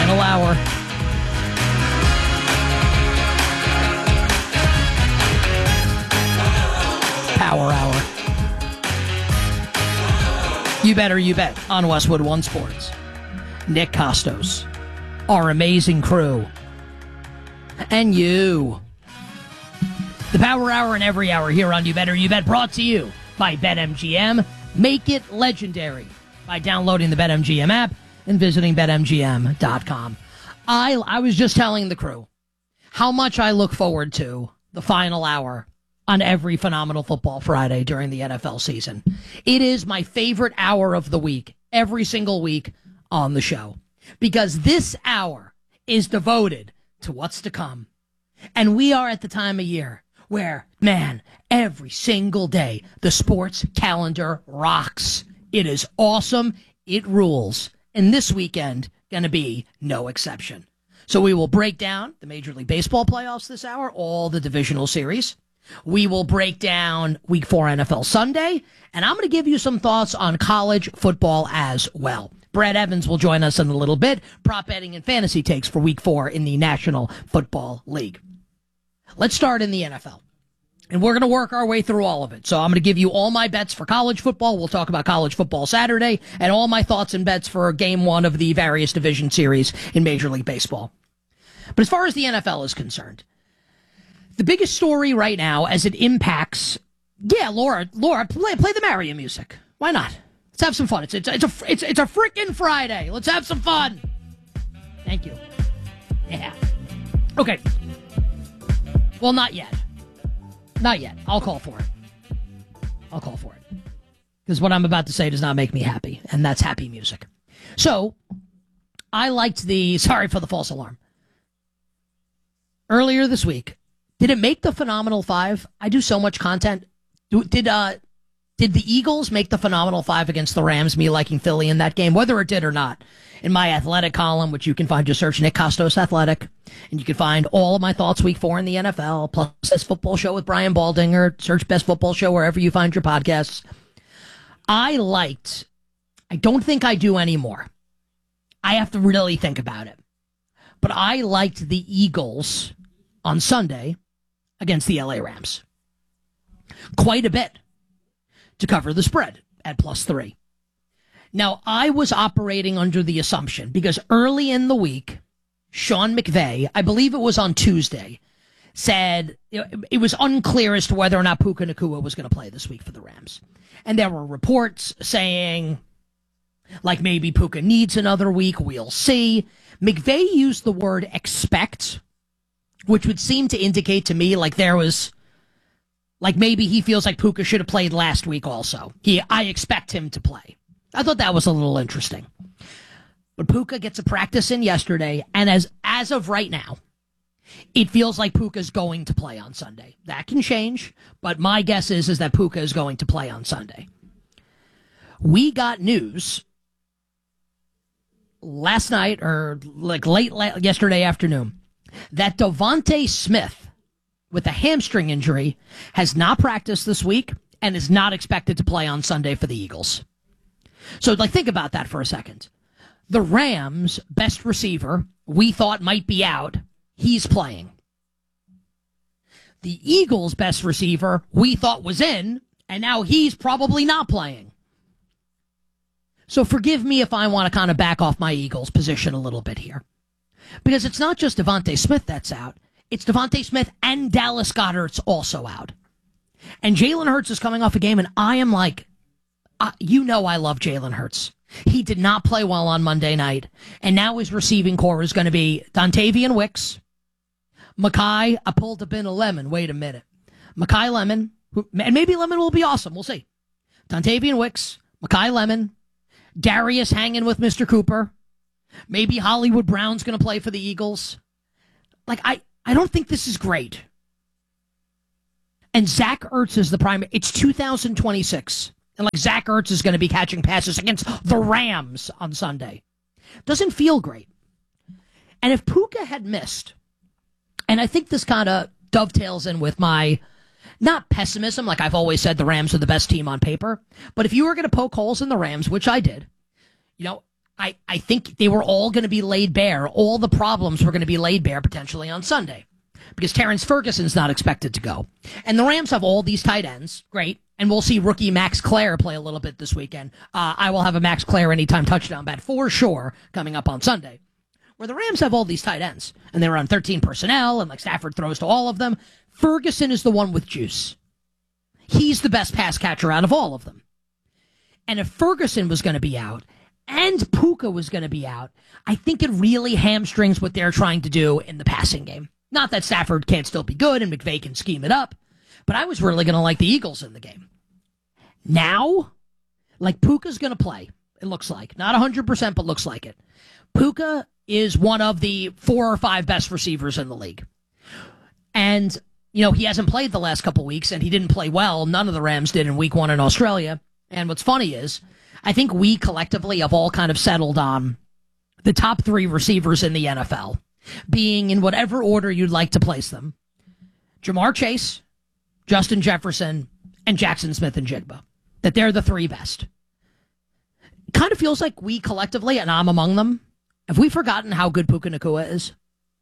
Final hour. Power hour. You better, you bet, on Westwood One Sports. Nick Costos, our amazing crew, and you. The Power Hour and every hour here on You Better, You Bet, brought to you by BetMGM. Make it legendary by downloading the BetMGM app and visiting BetMGM.com. I was just telling the crew how much I look forward to the final hour on every Phenomenal Football Friday during the NFL season. It is my favorite hour of the week, every single week on the show, because this hour is devoted to what's to come. And we are at the time of year where, man, every single day, the sports calendar rocks. It is awesome. It rules. And this weekend, going to be no exception. So we will break down the Major League Baseball playoffs this hour, all the divisional series. We will break down Week 4 NFL Sunday. And I'm going to give you some thoughts on college football as well. Brad Evans will join us in a little bit. Prop betting and fantasy takes for Week 4 in the National Football League. Let's start in the NFL. And we're going to work our way through all of it. So I'm going to give you all my bets for college football. We'll talk about college football Saturday and all my thoughts and bets for game 1 of the various division series in Major League Baseball. But as far as the NFL is concerned, the biggest story right now as it impacts, Laura, play the Mario music. Why not? Let's have some fun. It's a freaking Friday. Let's have some fun. Thank you. Yeah. Okay. Well, not yet. Not yet. I'll call for it. Because what I'm about to say does not make me happy, and that's happy music. So, I liked sorry for the false alarm. Earlier this week, did it make the Phenomenal Five? I do so much content. Did the Eagles make the Phenomenal Five against the Rams, me liking Philly in that game, whether it did or not? In my athletic column, which you can find, just search Nick Costos Athletic, and you can find all of my thoughts Week 4 in the NFL, plus Best Football Show with Brian Baldinger. Search Best Football Show wherever you find your podcasts. I don't think I do anymore. I have to really think about it. But I liked the Eagles on Sunday against the LA Rams quite a bit to cover the spread at +3. Now, I was operating under the assumption, because early in the week, Sean McVay, I believe it was on Tuesday, said it was unclear as to whether or not Puka Nacua was going to play this week for the Rams. And there were reports saying, like, maybe Puka needs another week, we'll see. McVay used the word expect, which would seem to indicate to me like there was, like maybe he feels like Puka should have played last week also. I expect him to play. I thought that was a little interesting. But Puka gets a practice in yesterday, and as of right now, it feels like Puka's going to play on Sunday. That can change, but my guess is that Puka is going to play on Sunday. We got news last night, or like late yesterday afternoon, that Devontae Smith, with a hamstring injury, has not practiced this week and is not expected to play on Sunday for the Eagles. So, think about that for a second. The Rams' best receiver, we thought might be out. He's playing. The Eagles' best receiver, we thought was in, and now he's probably not playing. So forgive me if I want to kind of back off my Eagles position a little bit here. Because it's not just Devontae Smith that's out. It's Devontae Smith and Dallas Goedert's also out. And Jalen Hurts is coming off a game, and I am like, I love Jalen Hurts. He did not play well on Monday night, and now his receiving core is going to be Dontavian Wicks, Mekhi. I pulled up in a Lemon. Wait a minute. Mekhi Lemon, and maybe Lemon will be awesome. We'll see. Dontavian Wicks, Mekhi Lemon, Darius hanging with Mr. Cooper. Maybe Hollywood Brown's going to play for the Eagles. I don't think this is great. And Zach Ertz is the primary. It's 2026. And Zach Ertz is going to be catching passes against the Rams on Sunday. Doesn't feel great. And if Puka had missed, and I think this kind of dovetails in with my, not pessimism, like I've always said the Rams are the best team on paper, but if you were going to poke holes in the Rams, which I did, I think they were all going to be laid bare. All the problems were going to be laid bare potentially on Sunday because Terrence Ferguson's not expected to go. And the Rams have all these tight ends. Great. And we'll see rookie Max Clare play a little bit this weekend. I will have a Max Clare anytime touchdown bet for sure coming up on Sunday. Where the Rams have all these tight ends and they run 13 personnel and like Stafford throws to all of them. Ferguson is the one with juice. He's the best pass catcher out of all of them. And if Ferguson was going to be out and Puka was going to be out, I think it really hamstrings what they're trying to do in the passing game. Not that Stafford can't still be good and McVay can scheme it up, but I was really going to like the Eagles in the game. Now, like Puka's going to play, it looks like. Not 100%, but looks like it. Puka is one of the 4 or 5 best receivers in the league. And, you know, he hasn't played the last couple weeks, and he didn't play well. None of the Rams did in week 1 in Australia. And what's funny is, I think we collectively have all kind of settled on the top 3 receivers in the NFL, being in whatever order you'd like to place them. Jamar Chase, Justin Jefferson, and Jackson Smith-Njigba. That they're the 3 best. It kind of feels like we collectively, and I'm among them, have we forgotten how good Puka Nacua is?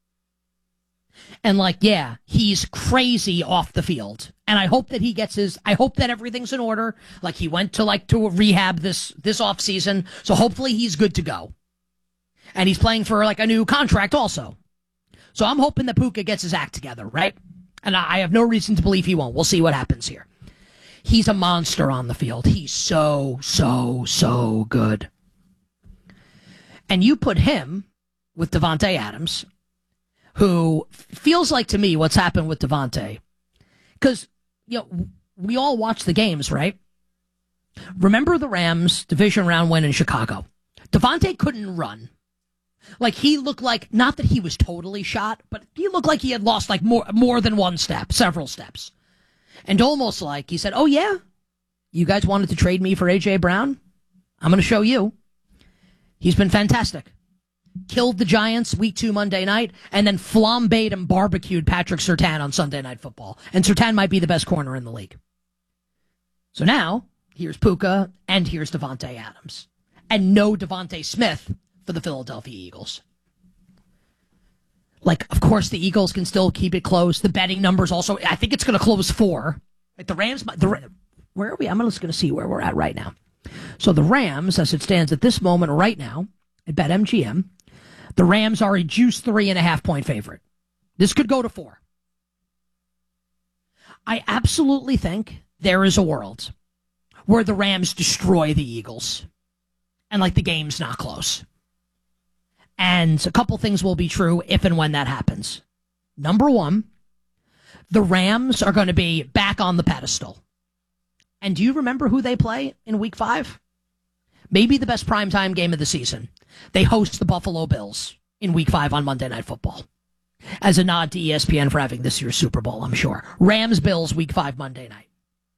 And like, yeah, he's crazy off the field. And I hope that he gets I hope that everything's in order. Like he went to a rehab this off season. So hopefully he's good to go. And he's playing for like a new contract also. So I'm hoping that Puka gets his act together, right? And I have no reason to believe he won't. We'll see what happens here. He's a monster on the field. He's so good. And you put him with Davante Adams, who feels like to me what's happened with Davante. Because, you know, we all watch the games, right? Remember the Rams division round win in Chicago. Davante couldn't run. Like, he looked like, not that he was totally shot, but he looked like he had lost like more than one step, several steps. And almost like he said, oh yeah, you guys wanted to trade me for A.J. Brown? I'm going to show you. He's been fantastic. Killed the Giants week 2 Monday night, and then flambéed and barbecued Patrick Surtain on Sunday Night Football. And Surtain might be the best corner in the league. So now, here's Puka, and here's Davante Adams. And no Devontae Smith for the Philadelphia Eagles. Like, of course, the Eagles can still keep it close. The betting numbers also, I think it's going to close 4. Like the Rams, where are we? I'm just going to see where we're at right now. So the Rams, as it stands at this moment right now, at BetMGM, the Rams are a juice 3.5 point favorite. This could go to 4. I absolutely think there is a world where the Rams destroy the Eagles and like the game's not close. And a couple things will be true if and when that happens. Number 1, the Rams are going to be back on the pedestal. And do you remember who they play in week 5? Maybe the best primetime game of the season. They host the Buffalo Bills in week 5 on Monday Night Football. As a nod to ESPN for having this year's Super Bowl, I'm sure. Rams-Bills week 5 Monday night.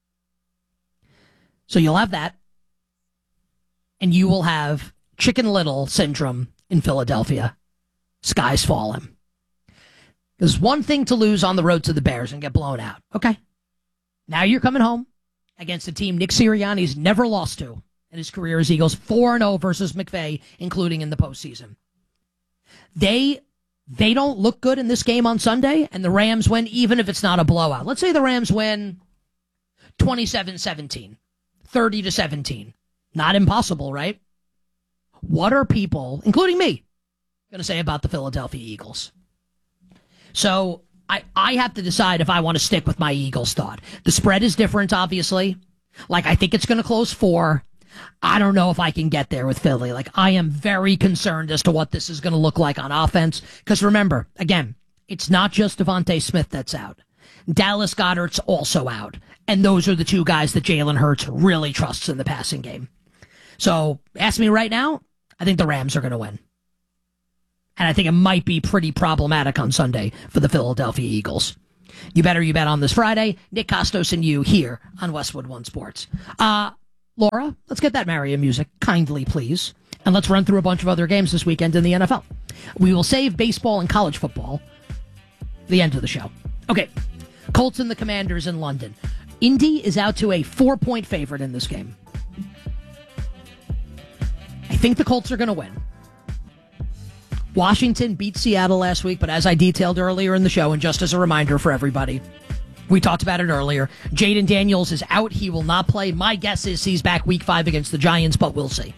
So you'll have that. And you will have Chicken Little syndrome in Philadelphia. Sky's falling. There's one thing to lose on the road to the Bears and get blown out. Okay. Now you're coming home against a team Nick Sirianni's never lost to in his career as Eagles, 4-0 versus McVay, including in the postseason. They don't look good in this game on Sunday, and the Rams win even if it's not a blowout. Let's say the Rams win 27-17, 30-17. Not impossible, right? What are people, including me, going to say about the Philadelphia Eagles? So I have to decide if I want to stick with my Eagles thought. The spread is different, obviously. Like, I think it's going to close 4. I don't know if I can get there with Philly. Like, I am very concerned as to what this is going to look like on offense. Because remember, again, it's not just Devontae Smith that's out. Dallas Goedert's also out. And those are the 2 guys that Jalen Hurts really trusts in the passing game. So, ask me right now, I think the Rams are going to win. And I think it might be pretty problematic on Sunday for the Philadelphia Eagles. You bet on this Friday. Nick Costos and you here on Westwood One Sports. Laura, let's get that Mario music, kindly, please. And let's run through a bunch of other games this weekend in the NFL. We will save baseball and college football for the end of the show. Okay, Colts and the Commanders in London. Indy is out to a 4-point favorite in this game. I think the Colts are going to win. Washington beat Seattle last week, but as I detailed earlier in the show, and just as a reminder for everybody, we talked about it earlier, Jaden Daniels is out. He will not play. My guess is he's back week 5 against the Giants, but we'll see.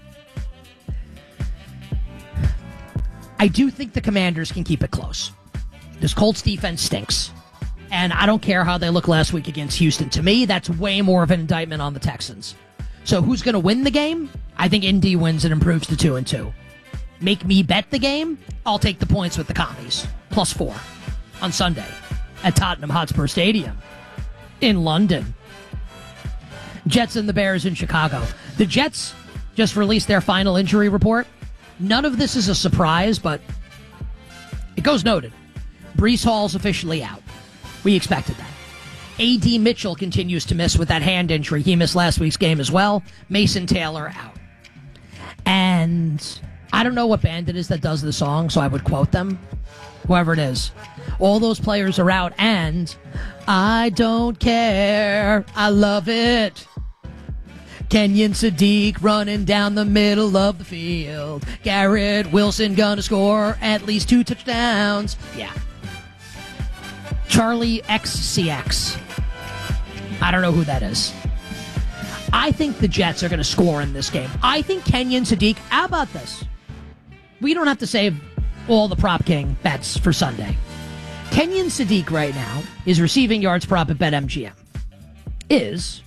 I do think the Commanders can keep it close. This Colts defense stinks. And I don't care how they look last week against Houston. To me, that's way more of an indictment on the Texans. So who's going to win the game? I think Indy wins and improves to 2-2. Make me bet the game? I'll take the points with the Commies. +4 on Sunday at Tottenham Hotspur Stadium in London. Jets and the Bears in Chicago. The Jets just released their final injury report. None of this is a surprise, but it goes noted. Breece Hall's officially out. We expected that. A.D. Mitchell continues to miss with that hand injury. He missed last week's game as well. Mason Taylor out. And I don't know what band it is that does the song, so I would quote them. Whoever it is. All those players are out, and I don't care. I love it. Kenyon Sadiq running down the middle of the field. Garrett Wilson gonna score at least 2 touchdowns. Yeah. Charlie XCX. I don't know who that is. I think the Jets are going to score in this game. I think Kenyon Sadiq, how about this? We don't have to save all the Prop King bets for Sunday. Kenyon Sadiq right now, his receiving yards prop at BetMGM is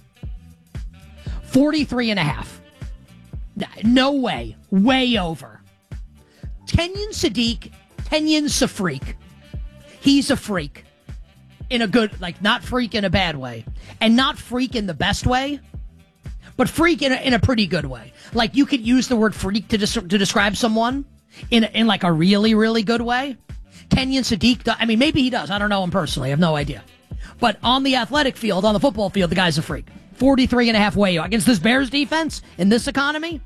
43.5. No way. Way over. Kenyon Sadiq, Kenyon's a freak. He's a freak. In a good, like, not freak in a bad way. And not freak in the best way. But freak in a pretty good way. Like, you could use the word freak to describe someone in like a really, really good way. Kenyon Sadiq, I mean, maybe he does. I don't know him personally. I have no idea. But on the athletic field, on the football field, the guy's a freak. 43.5 way against this Bears defense in this economy.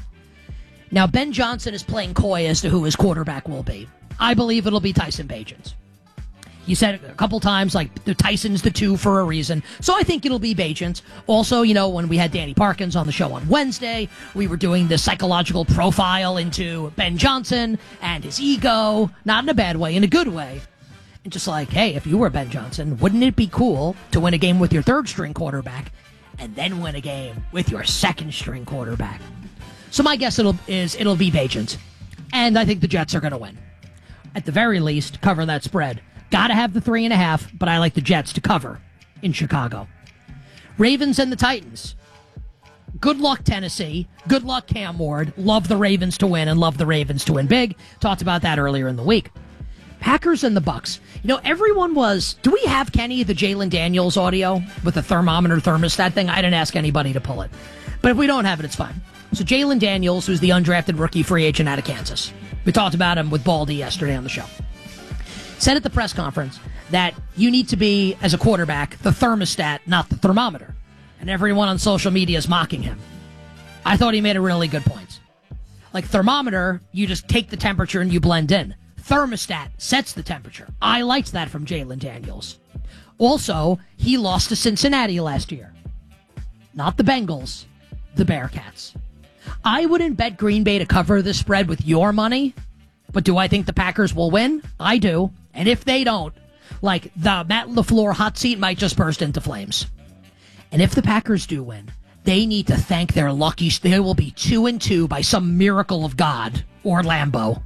Now, Ben Johnson is playing coy as to who his quarterback will be. I believe it'll be Tyson Bagent. You said it a couple times, like, the Tyson's the 2 for a reason. So I think it'll be Bagent. Also, you know, when we had Danny Parkins on the show on Wednesday, we were doing the psychological profile into Ben Johnson and his ego. Not in a bad way, in a good way. And just like, hey, if you were Ben Johnson, wouldn't it be cool to win a game with your third-string quarterback and then win a game with your second-string quarterback? So my guess it'll be Bagent. And I think the Jets are going to win. At the very least, cover that spread. Gotta have the 3.5, but I like the Jets to cover in Chicago. Ravens and the Titans. Good luck, Tennessee. Good luck, Cam Ward. Love the Ravens to win and love the Ravens to win big. Talked about that earlier in the week. Packers and the Bucks. You know, everyone was... Do we have, Kenny, the Jalen Daniels audio with the thermometer thermostat thing? I didn't ask anybody to pull it. But if we don't have it, it's fine. So Jalen Daniels, who's the undrafted rookie free agent out of Kansas. We talked about him with Baldy yesterday on the show. Said at the press conference that you need to be, as a quarterback, the thermostat, not the thermometer. And everyone on social media is mocking him. I thought he made a really good point. Like, thermometer, you just take the temperature and you blend in. Thermostat sets the temperature. I liked that from Jalen Daniels. Also, he lost to Cincinnati last year. Not the Bengals, the Bearcats. I wouldn't bet Green Bay to cover the spread with your money, but do I think the Packers will win? I do. And if they don't, like, the Matt LaFleur hot seat might just burst into flames. And if the Packers do win, they need to thank their lucky... They will be 2-2 by some miracle of God or Lambeau.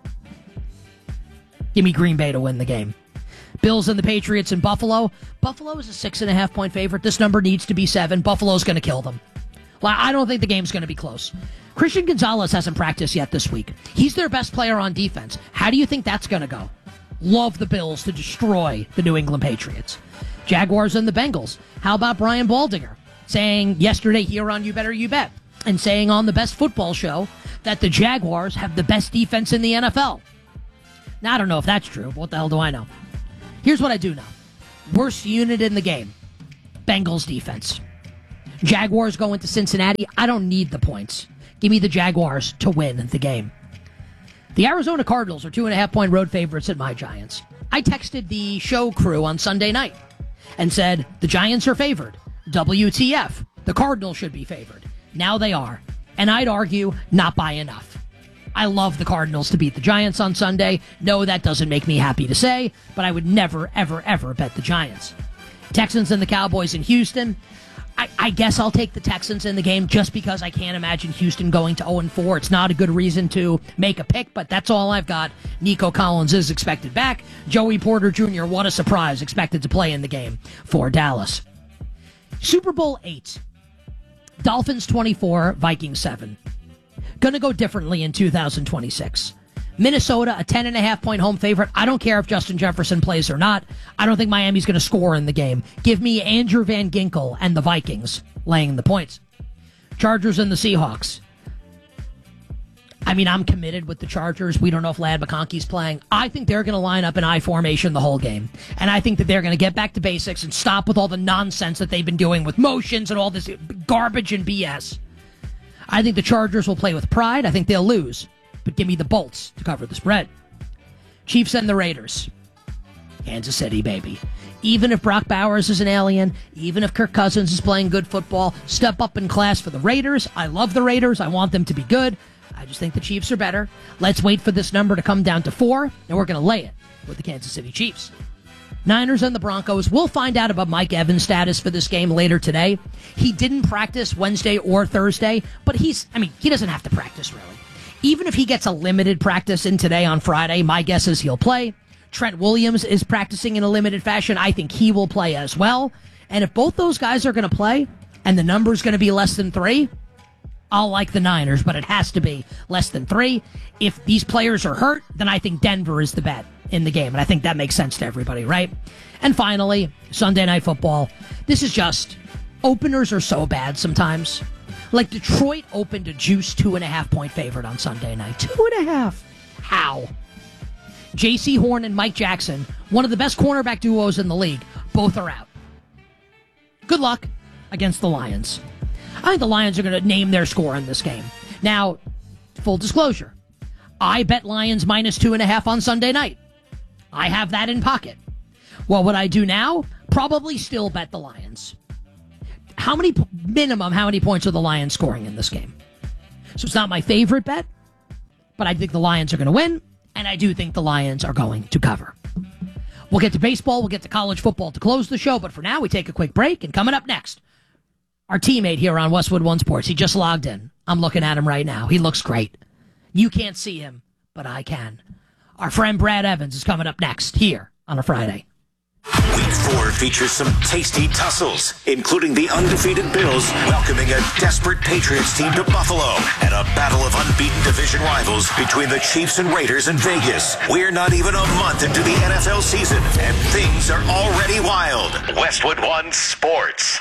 Give me Green Bay to win the game. Bills and the Patriots in Buffalo. Buffalo is a 6.5-point favorite. This number needs to be 7. Buffalo's going to kill them. I don't think the game's going to be close. Christian Gonzalez hasn't practiced yet this week. He's their best player on defense. How do you think that's going to go? Love the Bills to destroy the New England Patriots. Jaguars and the Bengals. How about Brian Baldinger saying yesterday here on You Better You Bet and saying on the Best Football Show that the Jaguars have the best defense in the NFL? Now, I don't know if that's true, but what the hell do I know? Here's what I do know. Worst unit in the game. Bengals defense. Jaguars go into Cincinnati. I don't need the points. Give me the Jaguars to win the game. The Arizona Cardinals are 2.5-point road favorites at my Giants. I texted the show crew on Sunday night and said, the Giants are favored. WTF. The Cardinals should be favored. Now they are. And I'd argue not by enough. I love the Cardinals to beat the Giants on Sunday. No, that doesn't make me happy to say, but I would never, ever, ever bet the Giants. Texans and the Cowboys in Houston. I guess I'll take the Texans in the game just because I can't imagine Houston going to 0-4. It's not a good reason to make a pick, but that's all I've got. Nico Collins is expected back. Joey Porter Jr., what a surprise, expected to play in the game for Dallas. Super Bowl 8. Dolphins 24, Vikings 7. Gonna go differently in 2026. Minnesota, a 10.5-point home favorite. I don't care if Justin Jefferson plays or not. I don't think Miami's going to score in the game. Give me Andrew Van Ginkel and the Vikings laying the points. Chargers and the Seahawks. I mean, I'm committed with the Chargers. We don't know if Ladd McConkey's playing. I think they're going to line up in I formation the whole game. And I think that they're going to get back to basics and stop with all the nonsense that they've been doing with motions and all this garbage and BS. I think the Chargers will play with pride. I think they'll lose. But give me the Bolts to cover the spread. Chiefs and the Raiders. Kansas City, baby. Even if Brock Bowers is an alien, even if Kirk Cousins is playing good football, step up in class for the Raiders. I love the Raiders. I want them to be good. I just think the Chiefs are better. Let's wait for this number to come down to 4, and we're going to lay it with the Kansas City Chiefs. Niners and the Broncos. We'll find out about Mike Evans' status for this game later today. He didn't practice Wednesday or Thursday, but he doesn't have to practice, really. Even if he gets a limited practice in today on Friday, my guess is he'll play. Trent Williams is practicing in a limited fashion. I think he will play as well. And if both those guys are going to play and the number's going to be less than 3, I'll like the Niners, but it has to be less than 3. If these players are hurt, then I think Denver is the bet in the game. And I think that makes sense to everybody, right? And finally, Sunday Night Football. This is just, openers are so bad sometimes. Like Detroit opened a juice 2.5-point favorite on Sunday night. 2.5. How? J.C. Horn and Mike Jackson, one of the best cornerback duos in the league, both are out. Good luck against the Lions. I think the Lions are going to name their score in this game. Now, full disclosure, I bet Lions minus 2.5 on Sunday night. I have that in pocket. What would I do now? Probably still bet the Lions. How many points are the Lions scoring in this game? So it's not my favorite bet, but I think the Lions are going to win, and I do think the Lions are going to cover. We'll get to baseball, we'll get to college football to close the show, but for now we take a quick break, and coming up next, our teammate here on Westwood One Sports. He just logged in. I'm looking at him right now. He looks great. You can't see him, but I can. Our friend Brad Evans is coming up next here on a Friday. Week 4 features some tasty tussles, including the undefeated Bills welcoming a desperate Patriots team to Buffalo and a battle of unbeaten division rivals between the Chiefs and Raiders in Vegas. We're not even a month into the NFL season, and things are already wild. Westwood One Sports.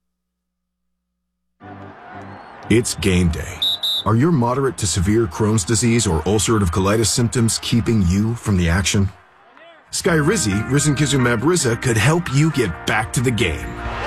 It's game day. Are your moderate to severe Crohn's disease or ulcerative colitis symptoms keeping you from the action? Skyrizi, risankizumab Riza, could help you get back to the game.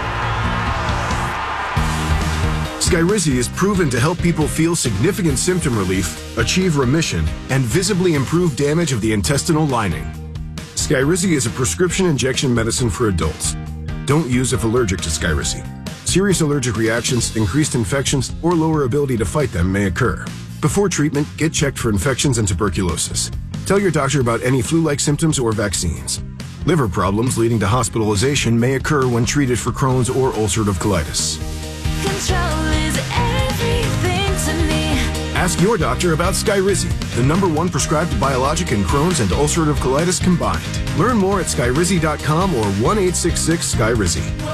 Skyrizi is proven to help people feel significant symptom relief, achieve remission, and visibly improve damage of the intestinal lining. Skyrizi is a prescription injection medicine for adults. Don't use if allergic to Skyrizi. Serious allergic reactions, increased infections, or lower ability to fight them may occur. Before treatment, get checked for infections and tuberculosis. Tell your doctor about any flu-like symptoms or vaccines. Liver problems leading to hospitalization may occur when treated for Crohn's or ulcerative colitis. Control is everything to me. Ask your doctor about Skyrizi, the #1 prescribed biologic in Crohn's and ulcerative colitis combined. Learn more at skyrizi.com or 1-866-SKYRIZI.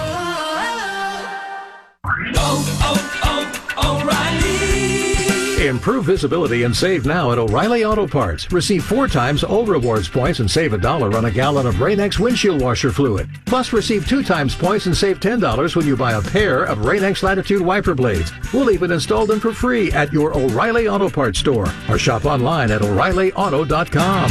Improve visibility and save now at O'Reilly Auto Parts. Receive 4 times O Rewards points and save $1 on a gallon of Rain-X windshield washer fluid. Plus, receive 2 times points and save $10 when you buy a pair of Rain-X Latitude wiper blades. We'll even install them for free at your O'Reilly Auto Parts store or shop online at O'ReillyAuto.com.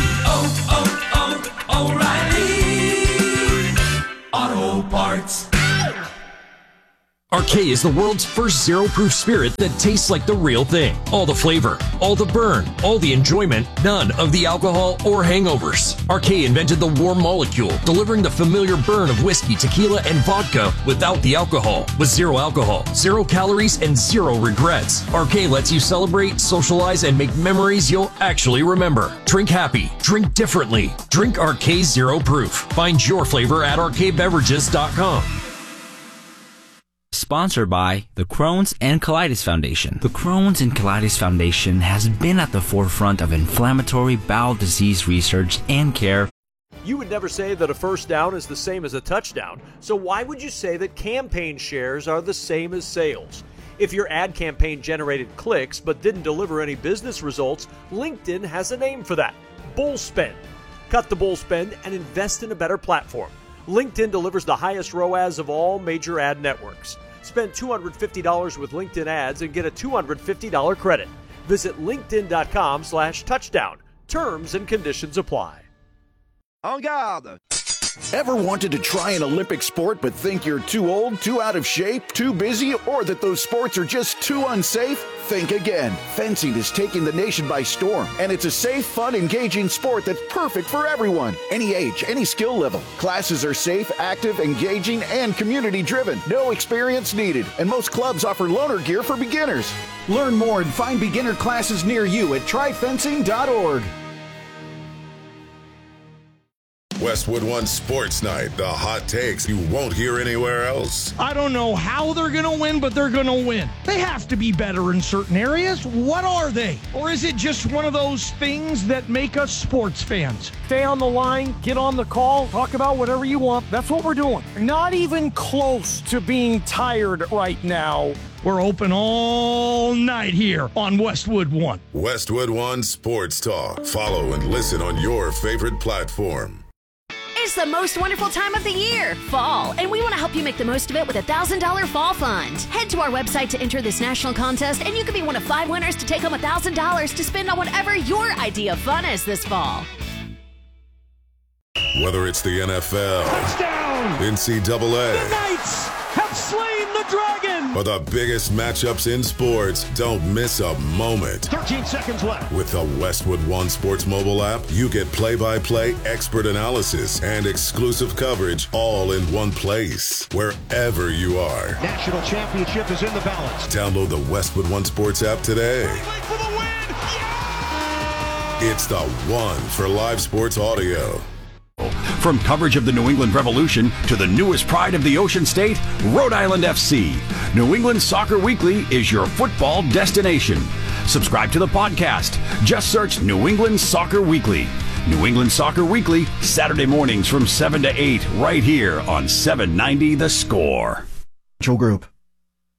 O'Reilly Auto Parts. Arcade is the world's first zero-proof spirit that tastes like the real thing. All the flavor, all the burn, all the enjoyment, none of the alcohol or hangovers. Arcade invented the warm molecule, delivering the familiar burn of whiskey, tequila, and vodka without the alcohol. With zero alcohol, 0 calories, and 0 regrets. Arcade lets you celebrate, socialize, and make memories you'll actually remember. Drink happy. Drink differently. Drink Arcade Zero Proof. Find your flavor at arcadebeverages.com. Sponsored by the Crohn's and Colitis Foundation. The Crohn's and Colitis Foundation has been at the forefront of inflammatory bowel disease research and care. You would never say that a first down is the same as a touchdown, so why would you say that campaign shares are the same as sales? If your ad campaign generated clicks but didn't deliver any business results, LinkedIn has a name for that: bull spend. Cut the bull spend and invest in a better platform. LinkedIn delivers the highest ROAS of all major ad networks. Spend $250 with LinkedIn ads and get a $250 credit. Visit linkedin.com/touchdown. Terms and conditions apply. En garde! Ever wanted to try an Olympic sport but think you're too old, too out of shape, too busy, or that those sports are just too unsafe? Think again. Fencing is taking the nation by storm, and it's a safe, fun, engaging sport that's perfect for everyone. Any age, any skill level. Classes are safe, active, engaging, and community-driven. No experience needed, and most clubs offer loaner gear for beginners. Learn more and find beginner classes near you at tryfencing.org. Westwood One Sports Night, the hot takes you won't hear anywhere else. I don't know how they're going to win, but they're going to win. They have to be better in certain areas. What are they? Or is it just one of those things that make us sports fans? Stay on the line, get on the call, talk about whatever you want. That's what we're doing. Not even close to being tired right now. We're open all night here on Westwood One. Westwood One Sports Talk. Follow and listen on your favorite platform. It's the most wonderful time of the year, fall, and we want to help you make the most of it with a $1,000 fall fund. Head to our website to enter this national contest, and you could be one of 5 winners to take home $1,000 to spend on whatever your idea of fun is this fall. Whether it's the NFL, touchdown, NCAA, the Knights have slain the dragon, or the biggest matchups in sports, don't miss a moment. 13 seconds left. With the Westwood One Sports mobile app, you get play-by-play expert analysis and exclusive coverage all in one place, wherever you are. National championship is in the balance. Download the Westwood One Sports app today. For the win! Yeah! It's the one for live sports audio. From coverage of the New England Revolution to the newest pride of the Ocean State, Rhode Island FC, New England Soccer Weekly is your football destination. Subscribe to the podcast. Just search New England Soccer Weekly. New England Soccer Weekly, Saturday mornings from 7 to 8, right here on 790 The Score. Group.